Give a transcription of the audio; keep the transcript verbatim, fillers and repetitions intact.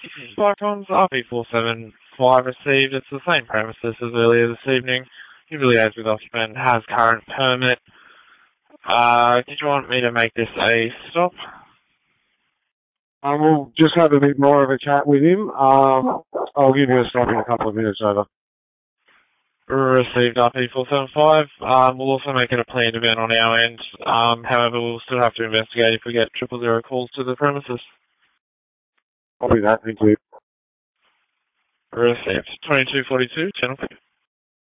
Cyclones R P four seven five received. It's the same premises as earlier this evening. You've liaised with occupant, has current permit. Uh, did you want me to make this a stop? I will just have a bit more of a chat with him. Um, I'll give you a stop in a couple of minutes over. Received R P four seven five. Um, we'll also make it a planned event on our end. Um, however, we'll still have to investigate if we get triple zero calls to the premises. Copy that, thank you. Received. twenty-two forty-two, Channel two.